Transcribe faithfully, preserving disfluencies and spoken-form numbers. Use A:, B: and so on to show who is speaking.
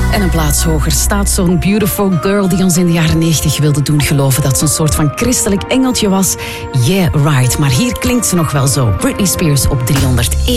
A: En een plaats hoger staat zo'n beautiful girl die ons in de jaren negentig wilde doen geloven dat ze een soort van christelijk engeltje was. Yeah, right. Maar hier klinkt ze nog wel zo. Britney Spears op driehonderdéén.